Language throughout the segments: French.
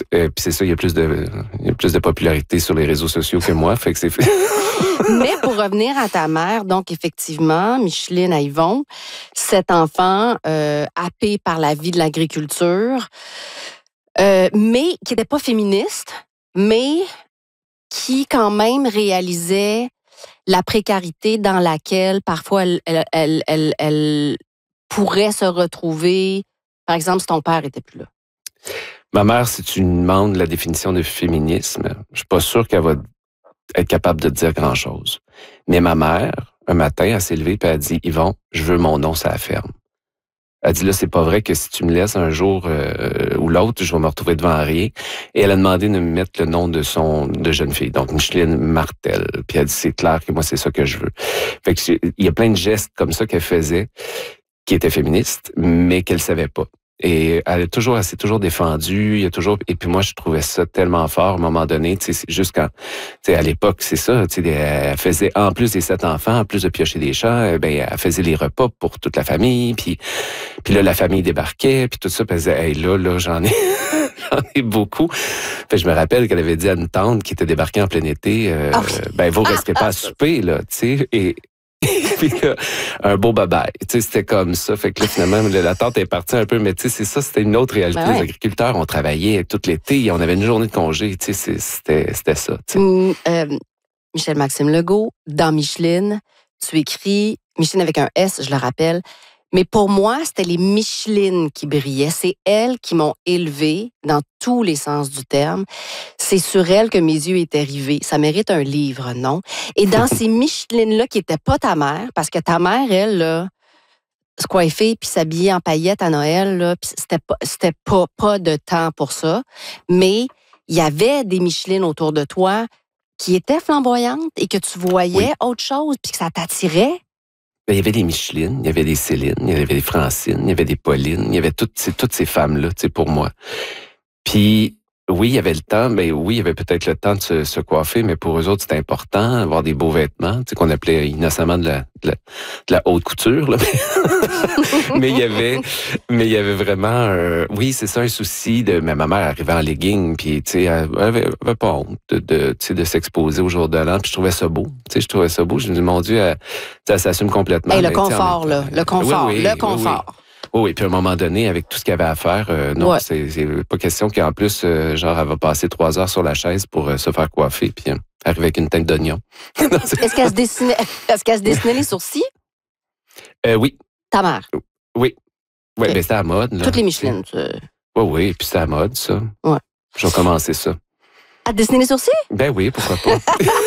Puis c'est ça, il y a plus de popularité sur les réseaux sociaux que moi, fait que c'est... Mais pour revenir à ta mère, donc effectivement, Micheline à Yvon, cet enfant happé par la vie de l'agriculture, mais qui n'était pas féministe, mais qui quand même réalisait la précarité dans laquelle parfois elle pourrait se retrouver, par exemple, si ton père n'était plus là. Ma mère, si tu lui demandes la définition de féminisme, je suis pas sûr qu'elle va être capable de dire grand-chose. Mais ma mère, un matin, elle s'est levée et elle a dit « Yvon, je veux mon nom sur la ferme. » Elle dit « Là, c'est pas vrai que si tu me laisses un jour ou l'autre, je vais me retrouver devant rien. » Et elle a demandé de me mettre le nom de jeune fille, donc Micheline Martel. Puis elle dit « C'est clair que moi, c'est ça que je veux. » Fait que il y a plein de gestes comme ça qu'elle faisait qui étaient féministes, mais qu'elle savait pas. Et elle s'est toujours défendue, et puis moi, je trouvais ça tellement fort à un moment donné, tu sais, juste quand, tu sais, à l'époque, c'est ça, tu sais, elle faisait, en plus des 7 enfants, en plus de piocher des champs, ben, elle faisait les repas pour toute la famille, puis là, la famille débarquait, puis tout ça, puis elle disait, hey, là, j'en ai, j'en ai beaucoup. Fait je me rappelle qu'elle avait dit à une tante qui était débarquée en plein été, ben, vous resterez pas à souper, là, tu sais, et puis là, un beau bye-bye. Tu sais, c'était comme ça. Fait que là, finalement, la tante est partie un peu, mais tu sais, c'est ça, c'était une autre réalité. Ben ouais. Les agriculteurs, on travaillait tout l'été, on avait une journée de congé. Tu sais, c'était ça. Tu sais. Michel Maxime Legault, dans Micheline, tu écris Micheline avec un S, je le rappelle. Mais pour moi, c'était les Michelines qui brillaient. C'est elles qui m'ont élevée dans tous les sens du terme. C'est sur elles que mes yeux étaient rivés. Ça mérite un livre, non? Et dans ces Michelines-là qui n'étaient pas ta mère, parce que ta mère, elle, là, se coiffer puis s'habiller en paillettes à Noël, là, puis c'était pas de temps pour ça. Mais il y avait des Michelines autour de toi qui étaient flamboyantes et que tu voyais autre chose puis que ça t'attirait. Ben, il y avait des Michelines, il y avait des Céline, il y avait des Francine, il y avait des Pauline, il y avait toutes ces femmes-là, tu sais, pour moi. Puis, oui, il y avait le temps, mais oui, il y avait peut-être le temps de se coiffer, mais pour eux autres, c'était important, avoir des beaux vêtements, tu sais, qu'on appelait innocemment de la haute couture, là. mais il y avait vraiment, oui, c'est ça, un souci de, mais ma mère arrivait en legging, puis, tu sais, elle avait pas honte tu sais, de s'exposer au jour de l'an, puis je trouvais ça beau, tu sais, je me dis, mon Dieu, elle s'assume complètement. Hey, le mais, confort, là, le confort, oui, le confort. Oui, et puis à un moment donné, avec tout ce qu'il y avait à faire, non, Ouais. c'est pas question qu'en plus, genre, elle va passer 3 heures sur la chaise pour se faire coiffer, puis arriver avec une tête d'oignon. Est-ce qu'elle se dessinait les sourcils? Oui. Ta mère? Oui. Oui, Okay. ben c'était à la mode. Là, toutes les Michelines. Oui, puis c'était à la mode, ça. Ouais. Je vais commencer ça. À te dessiner les sourcils? Ben oui, pourquoi pas.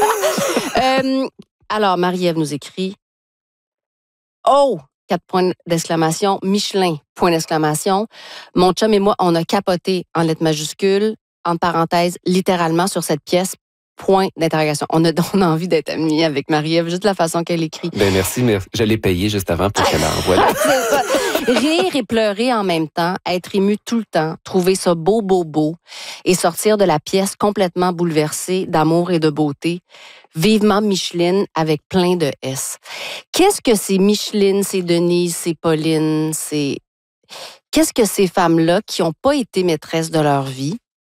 Alors, Marie-Ève nous écrit « Oh! » 4 points d'exclamation. Michelin, point d'exclamation. Mon chum et moi, on a capoté en lettres majuscules, entre parenthèses, littéralement sur cette pièce, point d'interrogation. On a envie d'être amis avec Marie-Ève, juste la façon qu'elle écrit. Ben merci. Je l'ai payé juste avant pour qu'elle envoie. C'est ça. Rire et pleurer en même temps, être ému tout le temps, trouver ça beau et sortir de la pièce complètement bouleversée d'amour et de beauté. Vivement Micheline avec plein de S. Qu'est-ce que c'est Micheline, c'est Denise, c'est Pauline, c'est... Qu'est-ce que ces femmes-là qui n'ont pas été maîtresses de leur vie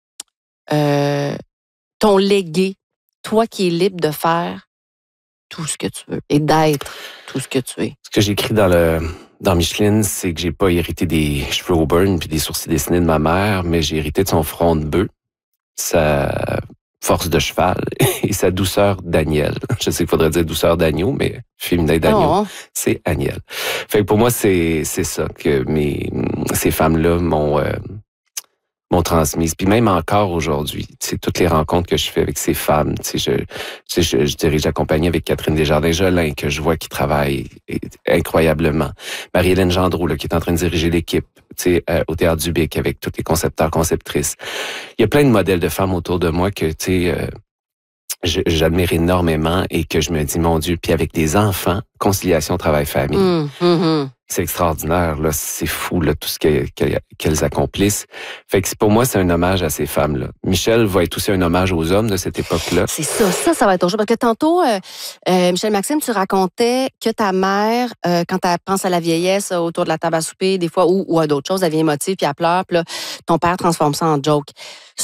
t'ont légué, toi qui es libre de faire tout ce que tu veux et d'être tout ce que tu es? Ce que j'écris dans Micheline, c'est que j'ai pas hérité des cheveux au burn puis des sourcils dessinés de ma mère, mais j'ai hérité de son front de bœuf, sa force de cheval et sa douceur d'Agnelle. Je sais qu'il faudrait dire douceur d'agneau, mais féminin d'agneau, c'est Agnelle. Fait que pour moi, c'est ça que ces femmes-là m'ont transmise. Puis même encore aujourd'hui, tu sais, toutes les rencontres que je fais avec ces femmes, tu sais, je dirige la compagnie avec Catherine Desjardins-Jolin, que je vois qui travaille incroyablement. Marie-Hélène Gendreau, là, qui est en train de diriger l'équipe, tu sais, au Théâtre du Bic avec tous les concepteurs, conceptrices. Il y a plein de modèles de femmes autour de moi que, tu sais, j'admire énormément et que je me dis, mon Dieu, puis avec des enfants, conciliation travail-famille. C'est extraordinaire, là, c'est fou, là, tout ce qu'elles accomplissent. Fait que pour moi, c'est un hommage à ces femmes-là. Michel va être aussi un hommage aux hommes de cette époque-là. C'est ça va être autre chose. Parce que tantôt, Michel Maxime, tu racontais que ta mère, quand elle pense à la vieillesse autour de la table à souper, des fois, ou à d'autres choses, elle vient émotive, puis elle pleure, puis là, ton père transforme ça en joke.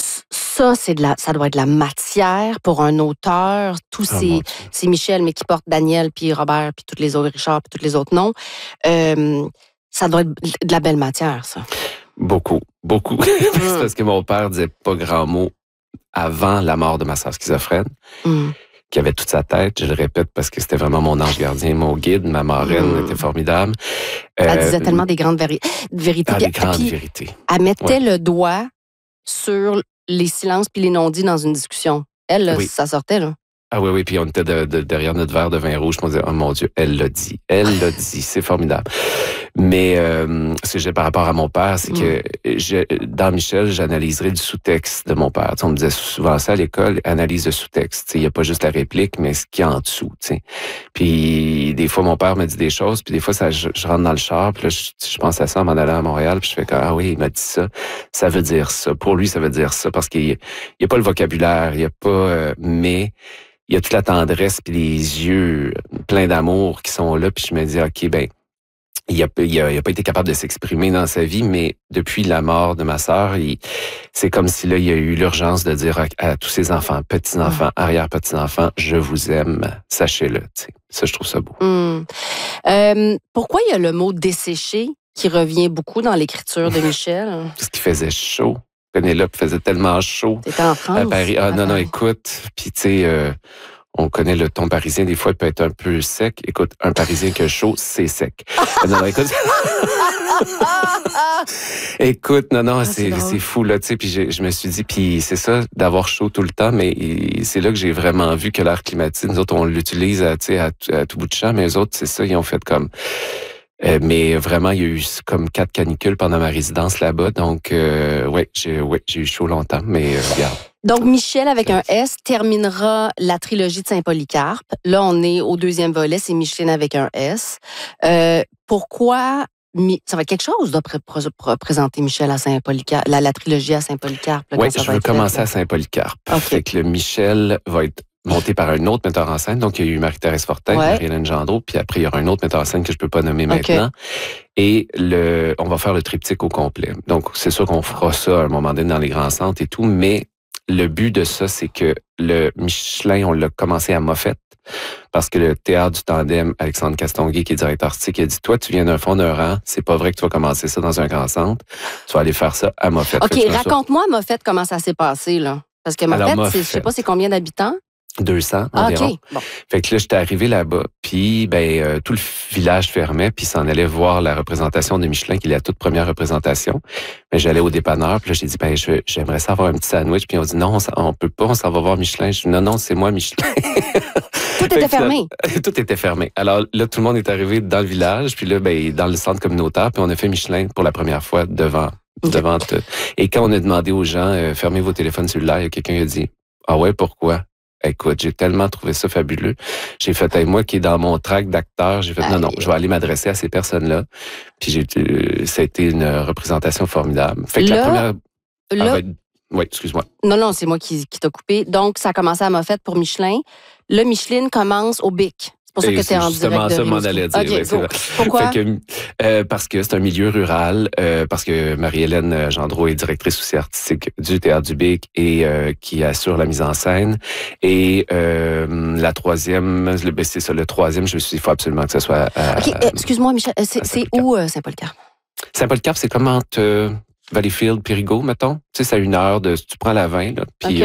Ça, ça doit être de la matière pour un auteur. Tous c'est Michel, mais qui porte Daniel, puis Robert, puis tous les autres, Richard, puis tous les autres noms. Ça doit être de la belle matière, ça. Beaucoup. C'est parce que mon père disait pas grand mot avant la mort de ma sœur schizophrène, qui avait toute sa tête. Je le répète parce que c'était vraiment mon ange gardien, mon guide. Ma marraine était formidable. Elle disait tellement des grandes vérités. Des grandes vérités. Elle mettait le doigt sur les silences puis les non-dits dans une discussion. Elle, là, ça sortait, là. Ah oui, puis on était derrière notre verre de vin rouge, on disait, oh mon Dieu, elle l'a dit, c'est formidable. Mais ce que j'ai par rapport à mon père, c'est que dans Michel, j'analyserai du sous-texte de mon père. T'sais, on me disait souvent ça à l'école, analyse de sous-texte. Il n'y a pas juste la réplique, mais ce qu'il y a en dessous. T'sais. Puis des fois, mon père me dit des choses, puis des fois, je rentre dans le char, puis là, je pense à ça en m'en allant à Montréal, puis je fais comme, ah oui, il m'a dit ça, ça veut dire ça. Pour lui, ça veut dire ça, parce qu'il n'y a pas le vocabulaire, il n'y a pas... mais il y a toute la tendresse puis les yeux pleins d'amour qui sont là, puis je me dis, OK, ben, il a pas été capable de s'exprimer dans sa vie, mais depuis la mort de ma sœur, c'est comme si là, il y a eu l'urgence de dire à tous ses enfants, petits-enfants, arrière-petits-enfants, je vous aime, sachez-le. T'sais. Ça, je trouve ça beau. Pourquoi il y a le mot desséché qui revient beaucoup dans l'écriture de Michel? Parce qu'il faisait chaud. Pénélope faisait tellement chaud. C'était en France? À Paris. Ah non, écoute, puis tu sais... on connaît le ton parisien, des fois, il peut être un peu sec. Écoute, un parisien qui a chaud, c'est sec. Non, écoute... écoute, c'est fou, là, tu sais, puis je me suis dit, puis c'est ça, d'avoir chaud tout le temps, mais c'est là que j'ai vraiment vu que l'air climatique, nous autres, on l'utilise à tout bout de champ, mais eux autres, c'est ça, ils ont fait comme... mais vraiment, il y a eu comme 4 canicules pendant ma résidence là-bas. Donc, j'ai eu chaud longtemps, mais regarde. Donc, Michel, avec un S, terminera la trilogie de Saint-Polycarpe. Là, on est au 2e volet, c'est Micheline avec un S. Pourquoi... Ça va être quelque chose de présenter Michel à Saint-Polycarpe, la trilogie à Saint-Polycarpe. Oui, je veux commencer à Saint-Polycarpe. Okay. Fait que le Michel va être monté par un autre metteur en scène. Donc, il y a eu Marie-Thérèse Fortin, Marie-Hélène Gendreau, puis après, il y aura un autre metteur en scène que je peux pas nommer maintenant. Et on va faire le triptyque au complet. Donc, c'est sûr qu'on fera ça à un moment donné dans les grands centres et tout, mais le but de ça, c'est que le Michelin, on l'a commencé à Moffett, parce que le théâtre du tandem, Alexandre Castonguay, qui est directeur artistique, a dit, toi, tu viens d'un fond d'un rang, c'est pas vrai que tu vas commencer ça dans un grand centre, tu vas aller faire ça à Moffett. OK, raconte-moi à Moffett comment ça s'est passé, là. Parce que Moffett, je sais pas, c'est combien d'habitants? 200 environ. OK. Bon. Fait que là, j'étais arrivé là-bas, puis tout le village fermait, puis s'en allait voir la représentation de Michelin, qui est la toute première représentation. Mais j'allais au dépanneur, puis là, j'ai dit, j'aimerais ça avoir un petit sandwich, puis on dit, non, on peut pas, on s'en va voir Michelin. Je dis, non, c'est moi, Michelin. Tout était fermé. Tout était fermé. Alors là, tout le monde est arrivé dans le village, puis là, dans le centre communautaire, puis on a fait Michelin pour la première fois devant tout. Et quand on a demandé aux gens, fermez vos téléphones cellulaires, il y a quelqu'un qui a dit, ah ouais, pourquoi? Écoute, j'ai tellement trouvé ça fabuleux. J'ai fait, moi qui est dans mon track d'acteur, j'ai fait, non, je vais aller m'adresser à ces personnes-là. Puis ça a été une représentation formidable. Fait que la première... oui, excuse-moi. Non, c'est moi qui t'a coupé. Donc, ça a commencé à Moffett pour Michelin. Là, Micheline commence au BIC. C'est pour ça que tu es en direct de Justement, ça m'en allait dire. Okay, c'est vrai. Pourquoi? Fait que, parce que c'est un milieu rural, parce que Marie-Hélène Gendreau est directrice aussi artistique du Théâtre du Bic et qui assure la mise en scène. Et la troisième, c'est ça, le troisième, je me suis dit, il faut absolument que ce soit... OK, excuse-moi, Michel, c'est où Saint-Polycarpe? Saint-Polycarpe, c'est comme entre Valleyfield, Périgot, mettons. Tu sais, c'est à 1 heure tu prends la 20, là, puis...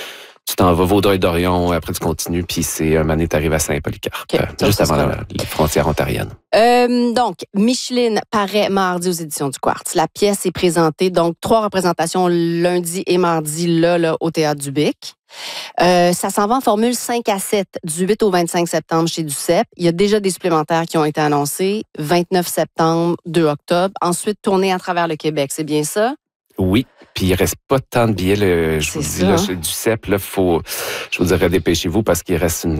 tu t'en vas Vaudreuil-Dorion, après tu continues, puis c'est un moment donné, t'arrives à Saint-Polycarpe, juste avant les frontières ontariennes. Donc, Micheline paraît mardi aux Éditions du Quartz. La pièce est présentée, donc 3 représentations lundi et mardi, là au Théâtre du Bic. Ça s'en va en formule 5 à 7, du 8 au 25 septembre chez Duceppe. Il y a déjà des supplémentaires qui ont été annoncés, 29 septembre, 2 octobre. Ensuite, tournée à travers le Québec, c'est bien ça? Oui, puis il reste pas tant de billets. Je vous dis, là, chez Duceppe, là, je vous dirais, dépêchez-vous parce qu'il reste une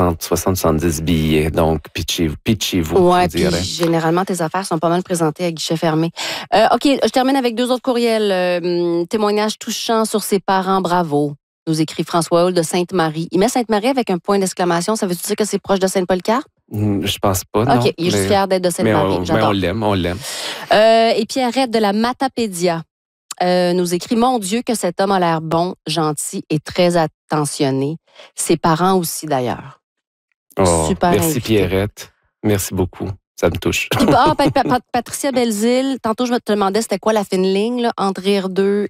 60-70 billets. Donc, pitchez-vous. Ouais, puis généralement, tes affaires sont pas mal présentées à guichet fermé. OK, je termine avec 2 autres courriels. Témoignage touchant sur ses parents, bravo. Nous écrit François Hull de Sainte-Marie. Il met Sainte-Marie avec un point d'exclamation. Ça veut dire que c'est proche de Saint-Polycarpe? Je pense pas, non. OK, il est juste fier d'être de Sainte-Marie. Mais on l'aime. Et Pierrette de la Matapédia. nous écrit « Mon Dieu, que cet homme a l'air bon, gentil et très attentionné. Ses parents aussi, d'ailleurs. » Oh, Super merci invité. Pierrette. Merci beaucoup. Ça me touche. Puis, Patricia Belzile, tantôt je te demandais c'était quoi la fine ligne là, entre rire d'eux